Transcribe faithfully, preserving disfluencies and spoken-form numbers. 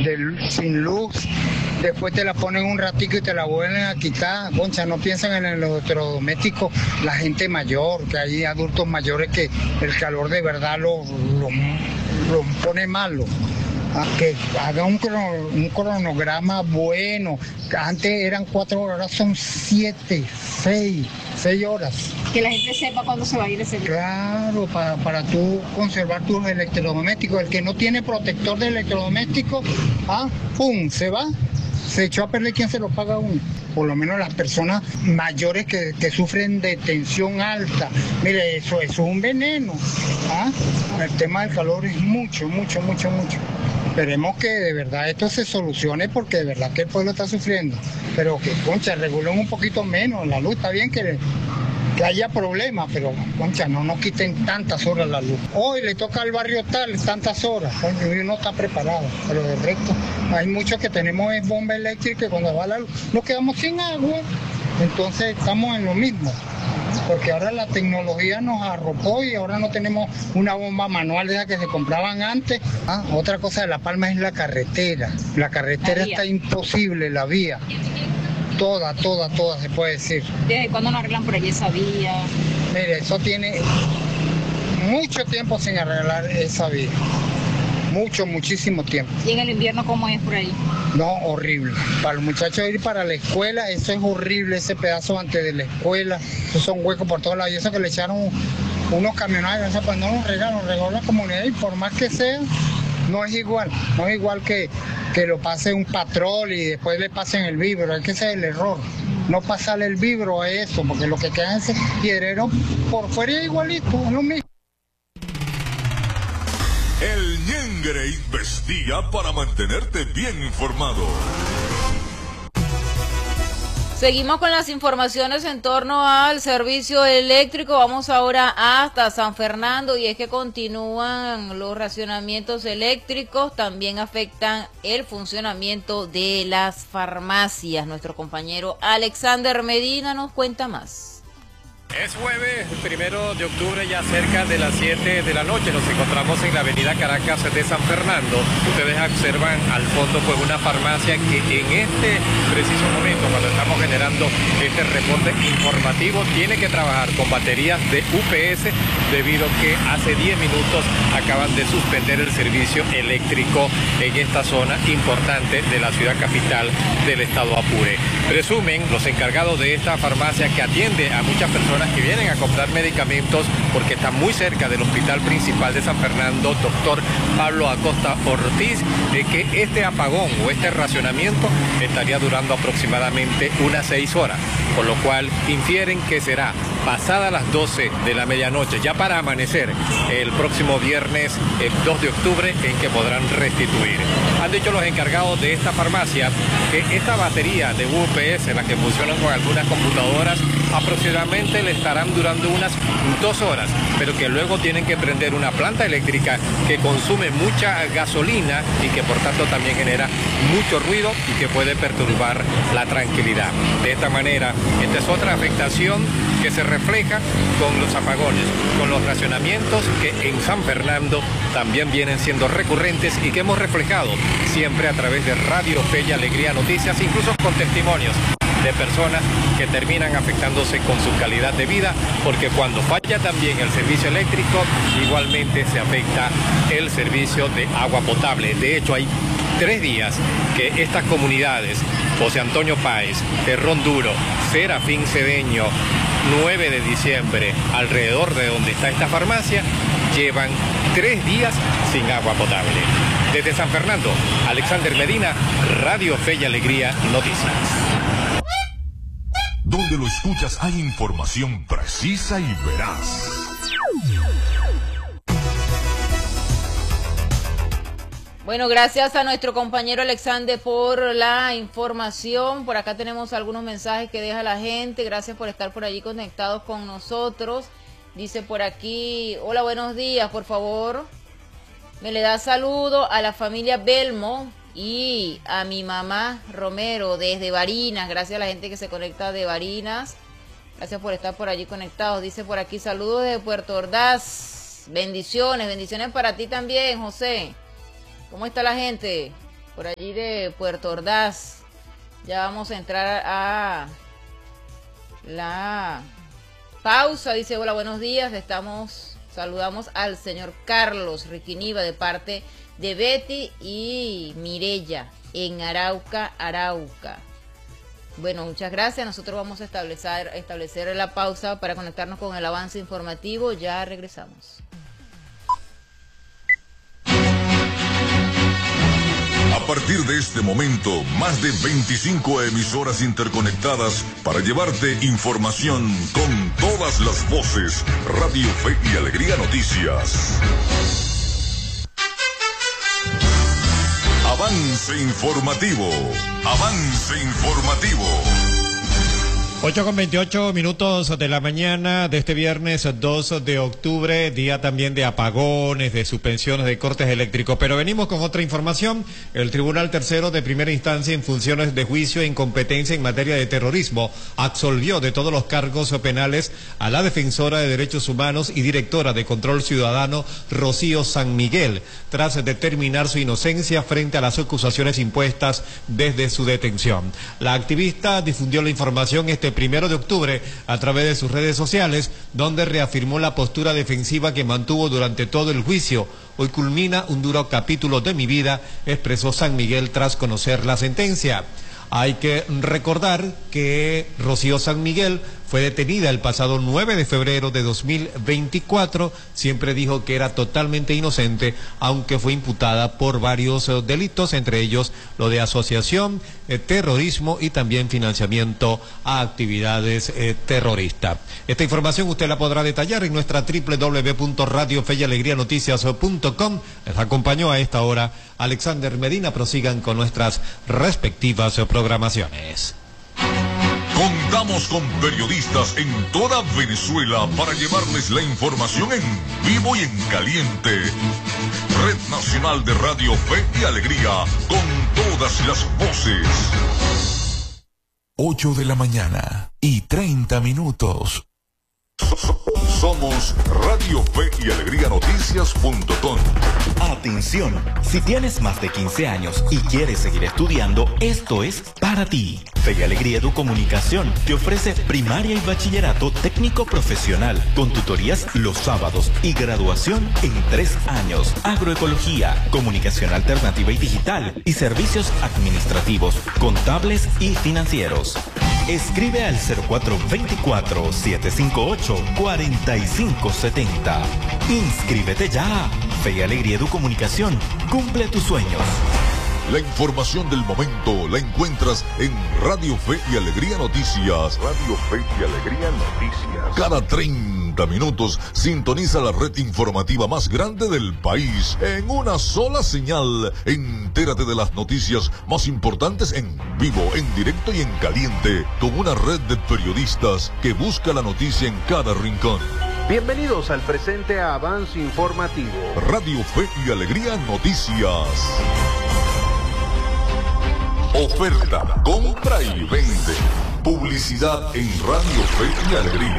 de, sin luz, después te la ponen un ratico y te la vuelven a quitar. Concha, no piensan en el electrodoméstico, la gente mayor, que hay adultos mayores que el calor de verdad los lo, lo pone malo. Que haga un, crono, un cronograma bueno. Antes eran cuatro horas, ahora son siete, seis, seis horas. Que la gente sepa cuándo se va a ir ese día. Claro, para, para tú conservar tus electrodomésticos. El que no tiene protector de electrodomésticos, ah, pum, se va, se echó a perder. ¿Quién se lo paga uno? Por lo menos las personas mayores que, que sufren de tensión alta. Mire, eso, eso es un veneno. ¿Ah? El tema del calor es mucho, mucho, mucho, mucho. Esperemos que de verdad esto se solucione, porque de verdad que el pueblo está sufriendo. Pero que, concha, regulen un poquito menos la luz. Está bien que, que haya problemas, pero, concha, no nos quiten tantas horas la luz. Hoy le toca al barrio tal tantas horas. Coño, y uno está preparado. Pero de resto, hay muchos que tenemos es bomba eléctrica y cuando va la luz nos quedamos sin agua. Entonces estamos en lo mismo. Porque ahora la tecnología nos arropó y ahora no tenemos una bomba manual de esas que se compraban antes. Ah, otra cosa de La Palma es la carretera. La carretera la está imposible, la vía. Toda, toda, toda se puede decir. ¿Desde cuándo no arreglan por allí esa vía? Mire, eso tiene mucho tiempo sin arreglar esa vía. Mucho, muchísimo tiempo. ¿Y en el invierno cómo es por ahí? No, horrible. Para los muchachos ir para la escuela, eso es horrible, ese pedazo antes de la escuela. Esos son huecos por todos lados. Y eso que le echaron unos camioneros, eso pues no los regalan, los regaló la comunidad. Y por más que sea, no es igual. No es igual que, que lo pase un patrol y después le pasen el vibro. Es que ese es el error. No pasarle el vibro a eso, porque lo que queda es ese piedrero por fuera es igualito, es lo mismo. El Ñengre investiga para mantenerte bien informado. Seguimos con las informaciones en torno al servicio eléctrico. Vamos ahora hasta San Fernando, y es que continúan los racionamientos eléctricos, también afectan el funcionamiento de las farmacias. Nuestro compañero Alexander Medina nos cuenta más. Es jueves, primero de octubre, ya cerca de las siete de la noche. Nos encontramos en la avenida Caracas de San Fernando. Ustedes observan al fondo pues una farmacia que en este preciso momento, cuando estamos generando este reporte informativo, tiene que trabajar con baterías de U P S debido a que hace diez minutos acaban de suspender el servicio eléctrico en esta zona importante de la ciudad capital del estado Apure. Presumen los encargados de esta farmacia, que atiende a muchas personas que vienen a comprar medicamentos porque está muy cerca del hospital principal de San Fernando, doctor Pablo Acosta Ortiz, de que este apagón o este racionamiento estaría durando aproximadamente unas seis horas, con lo cual infieren que será pasadas las doce de la medianoche, ya para amanecer el próximo viernes, el dos de octubre, en que podrán restituir. Han dicho los encargados de esta farmacia que esta batería de U P S, las que funcionan con algunas computadoras, aproximadamente le estarán durando unas dos horas, pero que luego tienen que prender una planta eléctrica que consume mucha gasolina y que por tanto también genera mucho ruido y que puede perturbar la tranquilidad. De esta manera, esta es otra afectación que se refleja con los apagones, con los racionamientos que en San Fernando también vienen siendo recurrentes y que hemos reflejado siempre a través de Radio Fe y Alegría Noticias, incluso con testimonios de personas que terminan afectándose con su calidad de vida, porque cuando falla también el servicio eléctrico, igualmente se afecta el servicio de agua potable. De hecho, hay tres días que estas comunidades, José Antonio Páez, Terrón Duro, Serafín Cedeño, nueve de diciembre, alrededor de donde está esta farmacia, llevan tres días sin agua potable. Desde San Fernando, Alexander Medina, Radio Fe y Alegría Noticias. Donde lo escuchas hay información precisa y veraz. Bueno, gracias a nuestro compañero Alexander por la información. Por acá tenemos algunos mensajes que deja la gente. Gracias por estar por allí conectados con nosotros. Dice por aquí, hola, buenos días, por favor. Me le da saludo a la familia Belmo y a mi mamá Romero desde Barinas. Gracias a la gente que se conecta de Barinas. Gracias por estar por allí conectados. Dice por aquí, saludos desde Puerto Ordaz. Bendiciones, bendiciones para ti también, José. ¿Cómo está la gente? por allí de Puerto Ordaz. Ya vamos a entrar a la pausa. Dice, hola, buenos días. Estamos, saludamos al señor Carlos Riquiniva de parte de Betty y Mirella en Arauca, Arauca. Bueno, muchas gracias. Nosotros vamos a establecer, establecer la pausa para conectarnos con el avance informativo. Ya regresamos. A partir de este momento, más de veinticinco emisoras interconectadas para llevarte información con todas las voces. Radio Fe y Alegría Noticias. Avance informativo. Avance informativo. ocho con veintiocho minutos de la mañana de este viernes dos de octubre, día también de apagones, de suspensiones de cortes eléctricos. Pero venimos con otra información. El Tribunal Tercero de Primera Instancia en funciones de juicio e incompetencia en materia de terrorismo absolvió de todos los cargos penales a la defensora de derechos humanos y directora de Control Ciudadano, Rocío San Miguel, tras determinar su inocencia frente a las acusaciones impuestas desde su detención. La activista difundió la información este primero de octubre a través de sus redes sociales, donde reafirmó la postura defensiva que mantuvo durante todo el juicio. Hoy culmina un duro capítulo de mi vida, expresó San Miguel tras conocer la sentencia. Hay que recordar que Rocío San Miguel fue detenida el pasado nueve de febrero de dos mil veinticuatro. Siempre dijo que era totalmente inocente, aunque fue imputada por varios eh, delitos, entre ellos lo de asociación, eh, terrorismo y también financiamiento a actividades eh, terroristas. Esta información usted la podrá detallar en nuestra doble u doble u doble u punto radio fe y alegría noticias punto com. Les acompañó a esta hora Alexander Medina. Prosigan con nuestras respectivas eh, programaciones. Contamos con periodistas en toda Venezuela para llevarles la información en vivo y en caliente. Red Nacional de Radio Fe y Alegría, con todas las voces. ocho de la mañana y treinta minutos. Somos Radio Fe y Alegría Noticias punto com. Atención, si tienes más de quince años y quieres seguir estudiando, esto es para ti. Fe y Alegría Educomunicación te ofrece primaria y bachillerato técnico profesional con tutorías los sábados y graduación en tres años. Agroecología, comunicación alternativa y digital y servicios administrativos, contables y financieros. Escribe al cero cuatro dos cuatro, siete cinco ocho, cuatro cinco siete cero. Inscríbete ya. Fe y Alegría Educomunicación cumple tus sueños. La información del momento la encuentras en Radio Fe y Alegría Noticias. Radio Fe y Alegría Noticias. Cada treinta minutos sintoniza la red informativa más grande del país en una sola señal. Entérate de las noticias más importantes en vivo, en directo y en caliente, con una red de periodistas que busca la noticia en cada rincón. Bienvenidos al presente avance informativo. Radio Fe y Alegría Noticias. Oferta, compra y vende. Publicidad en Radio Fe y Alegría.